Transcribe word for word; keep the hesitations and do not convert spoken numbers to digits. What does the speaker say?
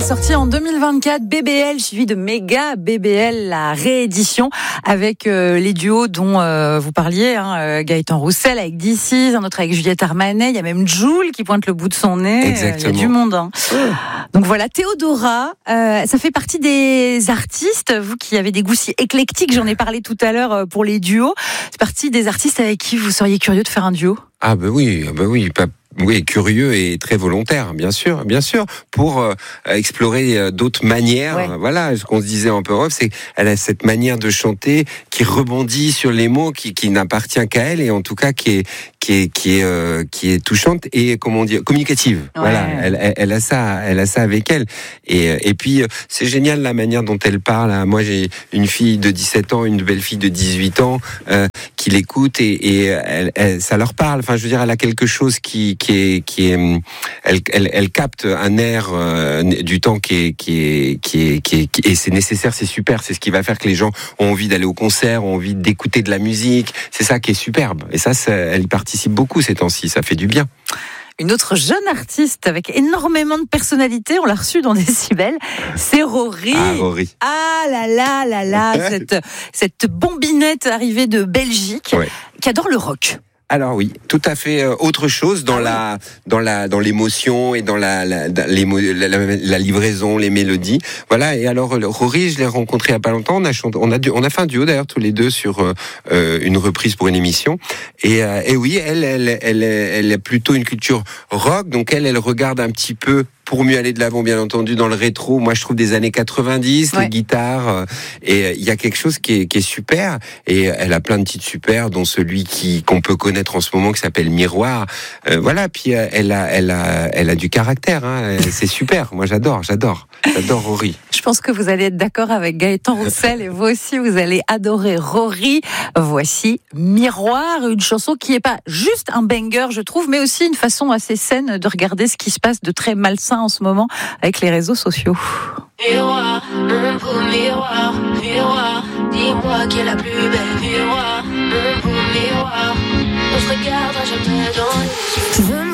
Sorti en deux mille vingt-quatre, B B L suivi de Méga B B L, la réédition avec euh, les duos dont euh, vous parliez, hein, euh, Gaëtan Roussel avec D C, un autre avec Juliette Armanet, il y a même Jul qui pointe le bout de son nez. Exactement. Il y a du monde. Hein. Donc voilà, Théodora, euh, ça fait partie des artistes, vous qui avez des goûts si éclectiques, j'en ai parlé tout à l'heure pour les duos, c'est partie des artistes avec qui vous seriez curieux de faire un duo? Ah ben oui, ben oui, pas Oui, curieux et très volontaire, bien sûr, bien sûr, pour euh, explorer euh, d'autres manières. Ouais. Voilà, ce qu'on se disait en off, c'est qu'elle a cette manière de chanter qui rebondit sur les mots, qui, qui n'appartient qu'à elle, et en tout cas qui est qui est qui est euh, qui est touchante et comment dire communicative. Ouais. Voilà, elle, elle, elle a ça, elle a ça avec elle. Et et puis c'est génial la manière dont elle parle. Moi, j'ai une fille de dix-sept ans, une belle fille de dix-huit ans euh, qui l'écoute et, et elle, elle, ça leur parle. Enfin, je veux dire, elle a quelque chose qui qui est qui est elle elle, elle capte un air euh, du temps qui est qui est qui est qui est qui, et c'est nécessaire, c'est super, c'est ce qui va faire que les gens ont envie d'aller au concert, ont envie d'écouter de la musique, c'est ça qui est superbe. Et ça, ça elle y participe beaucoup ces temps-ci, ça fait du bien. Une autre jeune artiste avec énormément de personnalité, on l'a reçue dans Décibel, c'est Rory. Ah, Rory. Ah là là là là, cette, cette bombinette arrivée de Belgique, Ouais. qui adore le rock. Alors oui, tout à fait euh, autre chose dans ah la oui. dans la dans l'émotion et dans la la, la, la la la livraison, les mélodies. Voilà. Et alors Rory, je l'ai rencontré il y a pas longtemps. On a chanté, on a on a fait un duo d'ailleurs tous les deux sur euh, une reprise pour une émission. Et, euh, et oui, elle elle elle elle a plutôt une culture rock. Donc elle elle regarde un petit peu. Pour mieux aller de l'avant, bien entendu, dans le rétro, moi je trouve des années quatre-vingt-dix, ouais. Les guitares, euh, et il y a quelque chose qui est, qui est super, et elle a plein de titres super, dont celui qui qu'on peut connaître en ce moment, qui s'appelle Miroir. Euh, voilà, puis euh, elle a, elle a, elle a du caractère, hein, c'est super. Moi j'adore, j'adore, j'adore Rory. Je pense que vous allez être d'accord avec Gaëtan Roussel, et vous aussi vous allez adorer Rory. Voici Miroir, une chanson qui est pas juste un banger, je trouve, mais aussi une façon assez saine de regarder ce qui se passe de très malsain en ce moment avec les réseaux sociaux. Miroir, mon beau miroir, miroir, dis-moi qui est la plus belle. Miroir, mon beau miroir, on se regardera jamais dans les yeux.